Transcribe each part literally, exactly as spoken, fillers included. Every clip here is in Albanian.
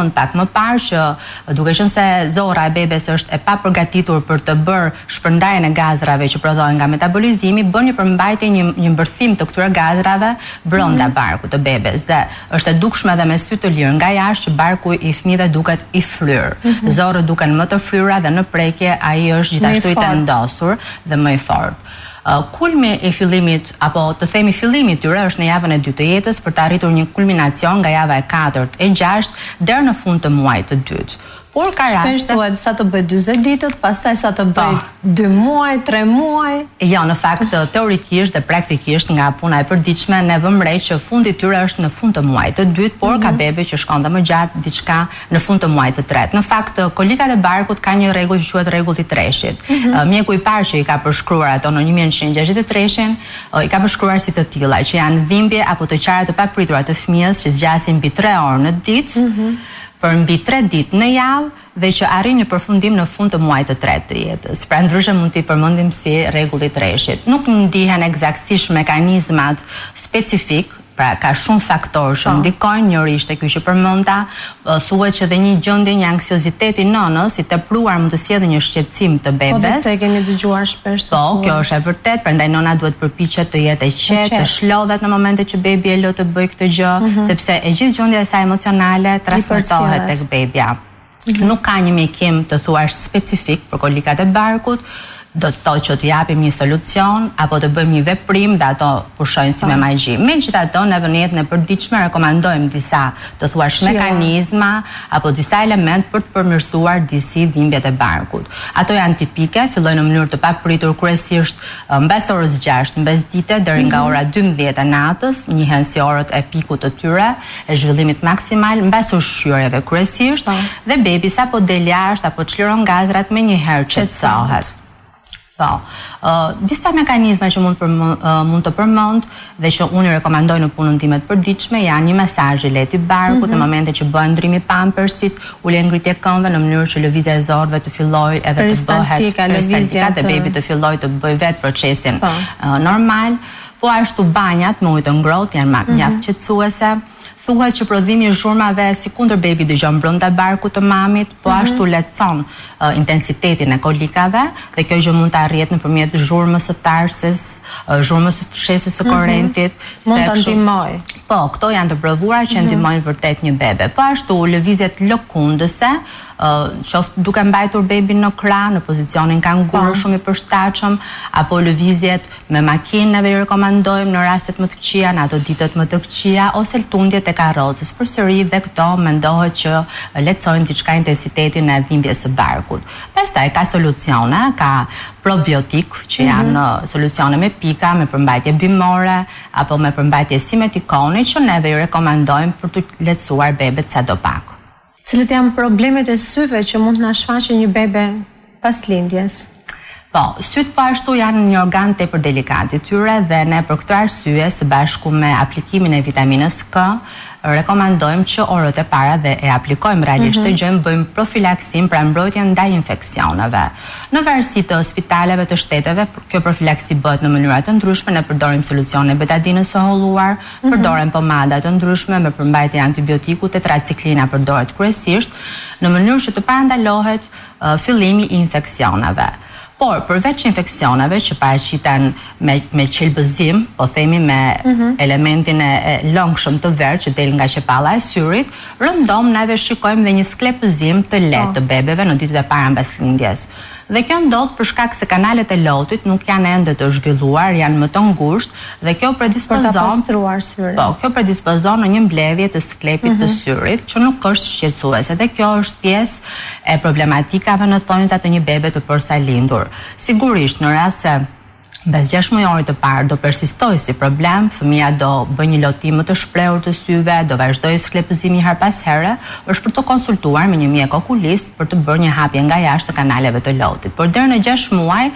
kohën pak më parë që duke qenë se zorra e bebes është e papërgatitur për të bërë shpërndarjen e gazrave që prodhohen nga metabolizimi, bën një përmbajtje, një, një mbërthim të këtyre gazrave brenda mm-hmm. barkut të bebes dhe është e dukshme edhe me sy të lirë nga jashtë që barku i fëmijëve duket i fryrë. Mm-hmm. Zorët duken më të fryra dhe në prekje ai është gjithashtu i tendosur dhe më i fortë. Uh, kulmi i fillimit apo të themi fillimi i tyre është në javën e dytë të jetës për të arritur një kulminacion nga java e katërt e gjashtë deri në fund të muajit të dytë. Por ka raste shpesh thuhet sa të bëj dyzet ditët, pastaj sa të bëj dy muaj, tre muaj. Jo, në fakt teorikisht dhe praktikisht nga puna e përditshme ne vëmë re që fundi i tyre është në fund të muajit të dytë, por mm-hmm. ka bebe që shkon dhe më gjatë diçka në fund të muajit të tretë. Në fakt kolikat e barkut ka një rregull që quhet rregulli i treshit. Mm-hmm. Uh, mjeku i parë që i ka përshkruar ato në një mijë e nëntëqind e gjashtëdhjetë e treshin, uh, i ka përshkruar si të tilla që janë dhimbje apo të qara të papritura të fëmijës që zgjasin mbi tre orë në ditë. Mm-hmm. Për mbi tre ditë në javë dhe që arrin një përfundim në fund të muajit të tretë të jetës. Pra ndryshe mund t'i përmendim si rregulli i treshit. Nuk ndihen eksaktësisht mekanizmat specifik, pra ka shumë faktorë që ndikojnë, njëri ishte ky që përmenda, thuhet që dhe një gjendje, një anksioziteti nënës i tepruar mund të sjellë një shqetësim të bebes. Po vetë e kemi dëgjuar shpesh. Po, kjo është e vërtetë, prandaj nëna duhet përpiqet të jetë e qetë, të shlodhet në momentet që bebi e lë të bëjë këtë gjë, mm-hmm. sepse e gjithë gjendja e saj emocionale transmetohet tek bebia. Mm-hmm. Nuk ka një mjekim të thuash specifik për kolikat e barkut, do të thotë që të japim një solucion apo të bëjmë një veprim dhe ato pushojnë si me magji. Megjithatë, neve në jetën e përditshme rekomandojmë disa të thuash mekanizma apo disa element për të përmirësuar disi dhimbjet e barkut. Ato janë tipike, fillojnë në mënyrë të papritur kryesisht mbas orës gjashtë mbesdite deri nga ora dymbëdhjetë e natës, njihen si orët e pikut të tyre, e zhvillimit maksimal mbas ushqyerjeve kryesisht, dhe bebi sapo del jashtë apo çliron gazrat menjëherë qetësohet. Po, uh, disa mekanizma që mund, përmën, uh, mund të përmend dhe që unë i rekomandoj në punën time të përditshme janë një masazh i lehtë i barkut mm-hmm. në momentet që bëhen ndrimi pampersit, ulje ngritje këmbëve në mënyrë që lëvizja e zorëve të fillojë edhe të bëhet peristaltika dhe bebi të fillojë të bëjë vetë procesin uh, normal, po ashtu banjat me ujë të ngrohtë janë mm-hmm. mjaft qetësuese. Thuhet që prodhimi i zhurmave si kundër bebi dëgjon brenda barkut të mamit, po mm-hmm. ashtu lehtëson uh, intensitetin e kolikave dhe kjo gjë mund të arrihet nëpërmjet zhurmës së tarsës, uh, zhurmës së fshesës së korrentit. Mm-hmm. Mund ta ndihmoj. Po, këto janë të provuara që mm-hmm. ndihmojnë vërtet një bebe. Po ashtu lëvizjet lëkundëse, Uh, qoftë duke mbajtur bebin në krah në pozicionin kanguru shumë i përshtatshëm, apo lëvizjet me makinë neve i rekomandojmë në rastet më të këqija, në ato ditët më të këqija, ose ltundjet e karrocës. Përsëri dhe këto mendohet që lehtësojnë diçka intensitetin e dhimbjes së barkut. Pastaj ka solucione, ka probiotik që janë mm-hmm. solucione me pika, me përmbajtje bimore apo me përmbajtje simetikoni që neve i rekomandojmë për të lehtësuar bebet sadopak. Cilët janë problemet e syve që mund të na shfaqë një bebe pas lindjes? Po, syt po ashtu janë një organ tepër delikat i tyre dhe ne për këtë arsye së bashku me aplikimin e vitaminës K rekomandojmë që orët e para dhe e aplikojmë realisht mm-hmm. të gjëjmë bëjmë profilaksim pra mbrojtjen ndaj infeksioneve. Në varësi të spitaleve të shteteve, kjo profilaksi bëhet në mënyra të ndryshme, ne përdorim solucione betadinës së holluar, mm-hmm. përdorim pomada të ndryshme me përmbajtje antibiotiku, tetraciklina përdoret kryesisht, në mënyrë që të parandalohet uh, fillimi i infeksioneve. Por përveç infeksioneve që paraqiten me me qelbëzim, po themi me mm-hmm. elementin e, e lëngshëm të verë që del nga qepalla e syrit, rëndom neve shikojmë dhe një sklepëzim të lehtë oh. të bebeve në ditët e para mbas lindjes. Dhe kjo ndodh për shkak se kanalet e lotit nuk janë ende të zhvilluar, janë më të ngushtë dhe kjo predispozon për ta pastruar syrin. Po, kjo predispozon në një mbledhje të sklepit mm-hmm. të syrit që nuk është shqetësuese dhe kjo është pjesë e problematikave në thonjza të një bebe të përsalindur. Sigurisht në rast se mbas gjashtë mujorit të parë do persistojë si problem, fëmia do bëjë një lotim më të shprehur të syve, do vazhdojë sklepëzimi her pas here, është për të konsultuar me një mjek okulist për të bërë një hapje nga jashtë të kanaleve të lotit. Por deri në gjashtë muaj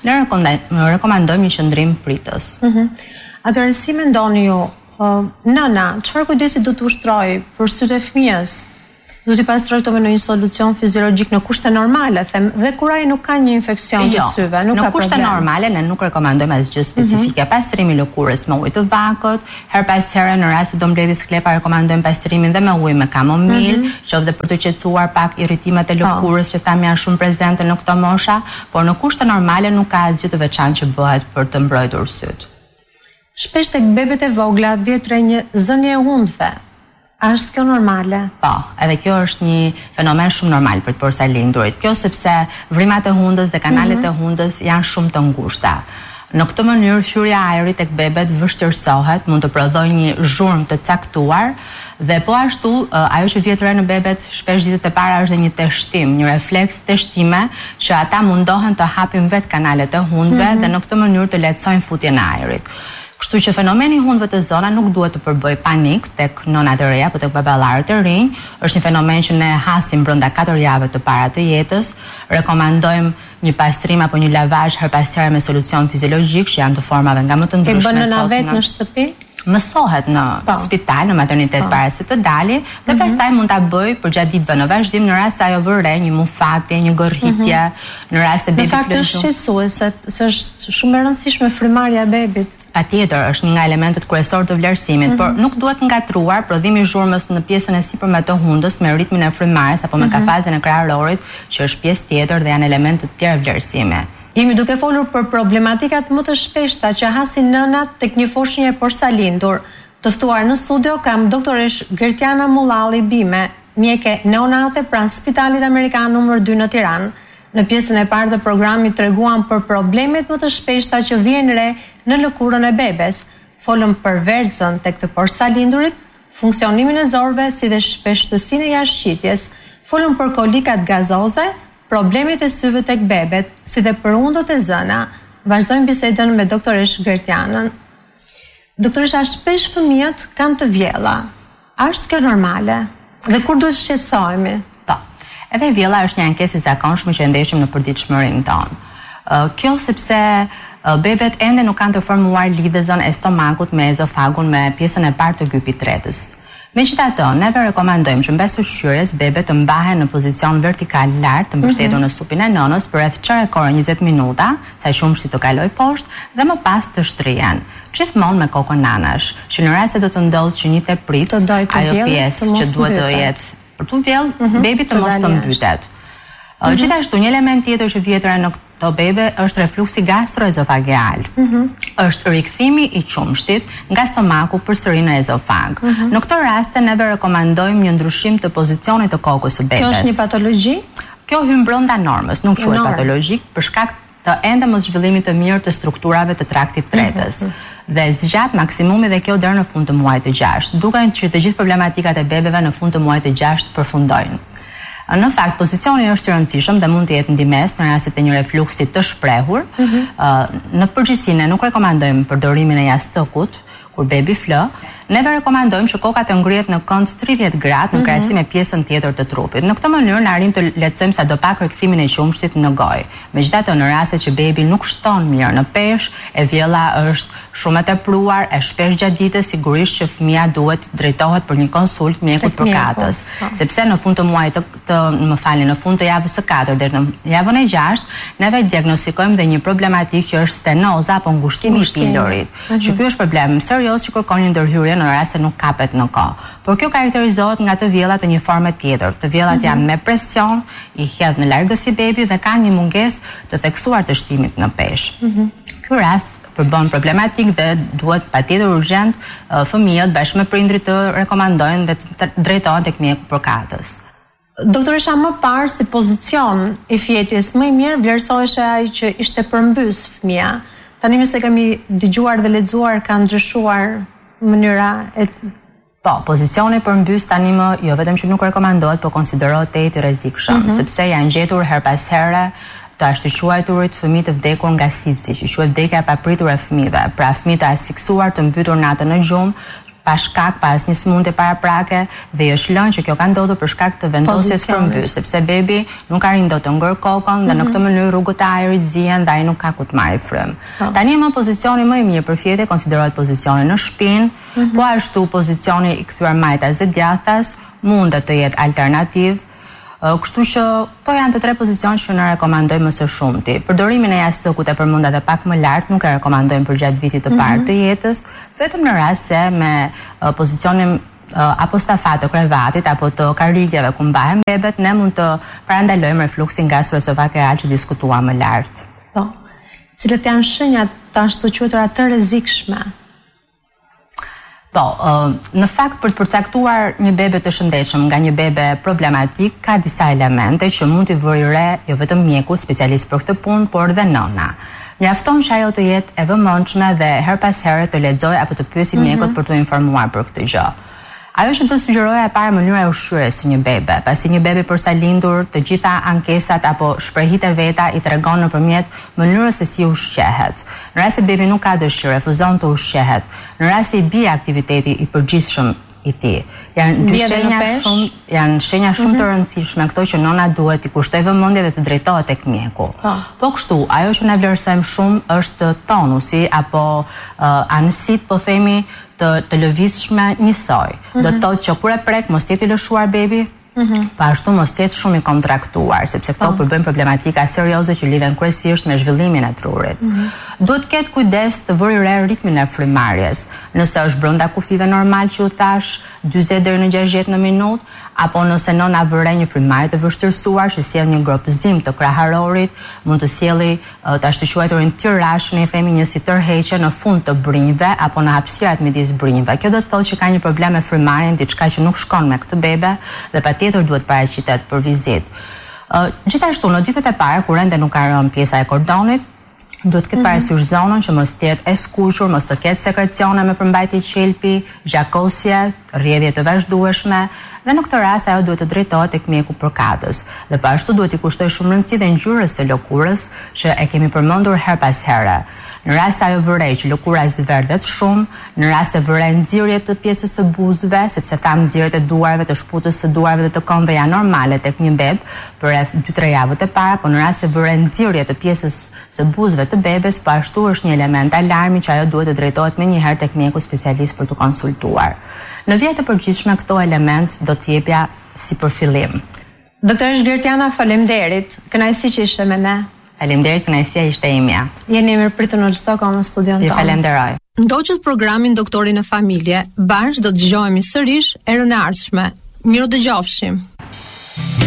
ne rekomandojmë një qëndrim pritës. Mhm. Atëherë si mendoni ju, uh, nëna, çfarë kujdesi do të ushtrojë për sytë e fëmijës Do t'i pas trajtojmë në një solucion fiziologjik në kushte normale, them, dhe kur ai nuk ka një infeksion të syve, nuk ka problem. Në kushte normale ne nuk rekomandojmë asgjë specifike. Mm -hmm. Pastrimi i lëkurës me ujë të vakut, her pas here në rast se do mbledhë sklepa rekomandojmë pastrimin dhe me ujë me kamomil, mm -hmm. qoftë për të qetësuar pak irritimet e lëkurës që thamë janë shumë prezente në këto mosha, por në kushte normale nuk ka asgjë të veçantë që bëhet për të mbrojtur syt. Shpesh tek bebet e vogla vjet re një zënje e hundve. A është kjo normale? Po, edhe kjo është një fenomen shumë normal për të porsa lindurit. Kjo sepse vrimat e hundës dhe kanalet mm -hmm. e hundës janë shumë të ngushta. Në këtë mënyrë hyrja e ajrit tek bebet vështirësohet, mund të prodhojë një zhurmë të caktuar dhe po ashtu ajo që vjet re në bebet shpesh ditët e para është një teshtim, një refleks teshtime që ata mundohen të hapin vetë kanalet e hundëve mm -hmm. dhe në këtë mënyrë të lehtësojnë futjen e ajrit. Kështu që fenomeni i hundëve të zona nuk duhet të përbëj panik tek nonat e reja, por tek baballarët e rinj. Është një fenomen që ne hasim brenda katër javëve të para të jetës. Rekomandojmë një pastrim apo një lavazh her pas here me solucion fiziologjik që janë të formave nga më të ndryshme. E bën në vet në shtëpi? Mësohet në pa. spital, në maternitet para se të dali, dhe mm -hmm. pastaj mund ta bëj përgjatë ditëve në vazhdim në rast se ajo vë re, një mufati, një gërrhitje, mm -hmm. në rast se bebi flet. Në fakt është shqetësuese, se është shumë e rëndësishme frymarrja e bebit. Patjetër, është një nga elementët kryesor të vlerësimit, mm -hmm. por nuk duhet ngatruar prodhimi i zhurmës në pjesën e sipërme të hundës me ritmin e frymarrjes apo me mm -hmm. kafazën e kraharorit, që është pjesë tjetër dhe janë elemente të tjera vlerësimi. Jemi duke folur për problematikat më të shpeshta që hasin nënat tek një foshnjë e porsa lindur. Të ftuar në studio kam doktoresh Gertiana Mullalli Bime, mjeke neonate pranë Spitalit Amerikan numër dy në Tiranë. Në pjesën e parë të programit treguam për problemet më të shpeshta që vijnë re në lëkurën e bebes. Folëm për verëzën tek të porsa lindurit, funksionimin e zorëve si dhe shpeshtësinë e jashtëqitjes. Folëm për kolikat gazoze, problemet e syve tek bebet, si dhe për undët e zëna. Vazhdojmë bisedën me doktoresh Gertianën. Doktoresha, shpesh fëmijët kanë të vjella. A është kjo normale? Dhe kur duhet shqetësohemi? Po. Edhe vjella është një ankesë e zakonshme që ndeshim në përditshmërinë tonë. Kjo sepse bebet ende nuk kanë të formuar lidhëzën e stomakut me ezofagun me pjesën e parë të gypit tretës. Megjithatë, neve rekomandojmë që mbas ushqyerjes bebet të mbahen në pozicion vertikal lart, të mbështetur në supin e nënës për rreth çare njëzet minuta, sa qumshti të kalojë poshtë dhe më pas të shtrihen. Gjithmonë me kokën nanash, që në rast se do të ndodhë që një teprit, ajo pjesë që duhet të jetë për të vjellë, bebi të mos të mbytet. Gjithashtu, një element tjetër që vjet re në këto bebe është refluksi gastroezofageal. Mm -hmm. Është rikthimi i qumshtit nga stomaku përsëri në ezofag. Mm -hmm. Në këtë rast neve rekomandojmë një ndryshim të pozicionit të kokës së bebes. Kjo është një patologji? Kjo hyn brenda normës, nuk quhet patologjik për shkak të ende mos zhvillimit të mirë të strukturave të traktit tretës. Mm -hmm. Dhe zgjat maksimumi dhe kjo deri në fund të muajit të gjashtë, duke që të gjithë problematikat e bebeve në fund të muajit të gjashtë përfundojnë. Në fakt, pozicioni është i rëndësishëm dhe mund të jetë ndimes në rastet e një refluksi të shprehur. Mm -hmm. Në përgjithësi ne nuk rekomandojmë përdorimin e jastëkut kur bebi flë. Neve rekomandojmë që koka të ngrihet në kënd tridhjetë gradë në krahasim me pjesën tjetër të trupit. Në këtë mënyrë na arrim të lehtësojmë sadopak rikthimin e qumshtit në gojë. Megjithatë, në raste që bebi nuk shton mirë në peshë, e vjella është shumë e tepruar, e shpesh gjatë ditës, sigurisht që fëmia duhet drejtohet për një konsult mjekut përkatës, sepse në fund të muajit të, të më falni, në fund të javës së katërt deri në javën e gjashtë, neve diagnostikojmë dhe një problematikë që është stenoza apo ngushtimi i pilorit. Që ky është problem serioz që kërkon një ndërhyrje në rast se nuk kapet në kohë. Por kjo karakterizohet nga të vjellat e një forme tjetër. Të vjellat mm -hmm. janë me presion, i hedh në largësi bebi dhe kanë një mungesë të theksuar të shtimit në peshë. Mm -hmm. Ky rast përbën problematik dhe duhet patjetër urgjent fëmijët bashkë me prindrit të rekomandojnë dhe të drejtohen tek mjeku përkatës. Doktoresha, më parë si pozicion i fjetjes më i mirë vlerësohej ai që ishte përmbys fëmia. Tani më se kemi dëgjuar dhe lexuar ka ndryshuar mënyra e... Po, pozicioni përmbys tani më jo vetëm që nuk rekomandohet, po konsiderohet te i rrezikshëm, mm -hmm. sepse janë gjetur her pas here të ashtuquajturit fëmijë të vdekur nga sitsi, që quhet vdekja e papritur e fëmijëve. Pra fëmijë të asfiksuar, të mbytur natën në gjumë, pa shkak, pa asnjë sëmundje paraprake, dhe është lënë që kjo ka ndodhur për shkak të vendosjes përmbys, sepse bebi nuk arrin dot të ngër kokën dhe në këtë mënyrë rrugët e ajrit zihen dhe ai nuk ka ku të marrë frymë. Tani më pozicioni më i mirë për fjetje konsiderohet pozicioni në shpinë, po ashtu pozicioni i kthyer majtas dhe djathtas mundet të jetë alternativ. Kështu që to janë të tre pozicion që në rekomandojmë më së shumti. Përdorimin e jastëkut e përmenda dhe pak më lartë nuk e rekomandojmë për gjatë vitit të parë të jetës, vetëm në rast se me pozicionin apo stafat të krevatit apo të karrigjeve ku mbahen bebet, ne mund të parandalojmë refluksin gastroesofageal që diskutuam më lartë. Po. Cilët janë shenjat të ashtu quajtura të rrezikshme? Po, në fakt për të përcaktuar një bebe të shëndetshëm nga një bebe problematik ka disa elemente që mund t'i vëri re jo vetëm mjeku specialist për këtë punë, por dhe nëna. Mjafton që ajo të jetë e vëmendshme dhe her pas here të lexojë apo të pyesë mjekut për të informuar për këtë gjë. Ajo që do sugjeroja e para mënyra e ushqyerjes së një bebe, pasi një bebe përsa lindur, të gjitha ankesat apo shprehit e veta i tregon nëpërmjet mënyrës se si ushqehet. Në rast se bebi nuk ka dëshirë, refuzon të ushqehet, në rast se i bie aktiviteti i përgjithshëm i tij. Janë dy shenja shumë, janë shenja shumë të rëndësishme këto që nëna duhet i kushtojë vëmendje dhe të drejtohet tek mjeku. Po kështu, ajo që ne vlerësojmë shumë është tonusi apo anësit, po themi, të, të lëvizshme njësoj. Do të thotë që kur e prek mos jetë i lëshuar bebi, pa ashtu mos jetë shumë i kontraktuar, sepse këto përbëjnë problematika serioze që lidhen kryesisht me zhvillimin e trurit. Duhet ketë kujdes të vëri re ritmin e frymarrjes. Nëse është brenda kufive normal që u thash, dyzet deri në gjashtëdhjetë në minutë, apo nëse nëna vëre një frymarrje të vështirësuar që sjell një gropëzim të kraharorit, mund të sjelli të ashtu quajturin tirash, ne i themi një si tërheqje në fund të brinjve apo në hapësirat midis brinjve. Kjo do të thotë që ka një problem me frymarrjen, diçka që nuk shkon me këtë bebe dhe patjetër duhet paraqitet për vizitë. Gjithashtu në ditët e para kur ende nuk ka rënë pjesa e kordonit, duhet këtë parasysh zonën që mos tjetë e skuqur, mos të ketë sekrecione me përmbajtje qelpi, gjakosje, rrjedhje të vazhdueshme, dhe në këtë rast ajo duhet të drejtohet tek mjeku përkatës. Dhe po ashtu duhet i kushtoj shumë rëndësi dhe ngjyrës së lëkurës që e kemi përmendur her pas here. Në rast se ajo vërej që lëkura zverdhet shumë, në rast se vërej nxirje të pjesës së buzëve, sepse tham nxirjet e duarve, të shputës së duarve dhe të këmbëve janë normale tek një beb për rreth dy tre javët e para, por në rast se vërej nxirje të pjesës së buzëve të bebes, po ashtu është një element alarmi që ajo duhet të drejtohet menjëherë tek mjeku specialist për të konsultuar. Në vijë të përgjithshme këto element do të jepja si përfillim. Doktoresh Gertiana, faleminderit. Kënaqësi që ishte me ne. Faleminderit, kënaqësia ishte imja. Jeni mirëpritur në çdo kohë në studion tonë. Ju falenderoj. Ndoqët programin Doktori në familje, bashkë do të dëgjohemi sërish erën e ardhshme. Miru dëgjofshim.